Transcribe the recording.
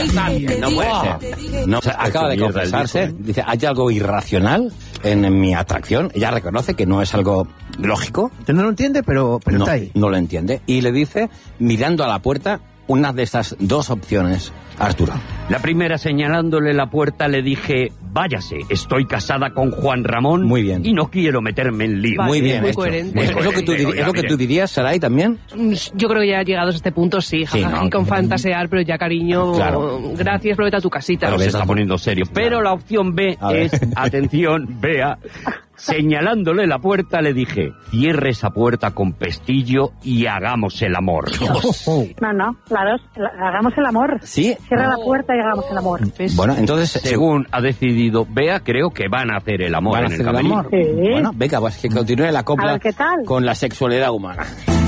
No puede ser. No, o sea, acaba de confesarse. Dice, hay algo irracional en mi atracción. Ella reconoce que no es algo lógico. Usted no lo entiende, pero No, está ahí. no lo entiende. Y le dice, mirando a la puerta, una de estas dos opciones, Arturo. La primera, señalándole la puerta, le dije, váyase, estoy casada con Juan Ramón. Muy bien. Y no quiero meterme en lío. Vale, Muy bien muy hecho. coherente. ¿Es lo que tú, Coherente, es lo que tú dirías, Saray, también? Yo creo que ya llegados a este punto, sí, Sí, jajaja, ¿no? con fantasear, pero ya, cariño, Claro. gracias, vete a tu casita. Pero Pero se ves, está poniendo serio. Pero la opción B A ver. es, atención, vea, señalándole la puerta, le dije, cierre esa puerta con pestillo y hagamos el amor. No, claro, hagamos el amor. Sí. Cierra la puerta y hagamos el amor. Bueno, entonces... Según ha decidido Bea, creo que van a hacer el amor ¿Van a en el hacer el camerino. amor? Sí. Bueno, venga, pues que continúe la A copla ver, ¿qué tal? con la sexualidad humana.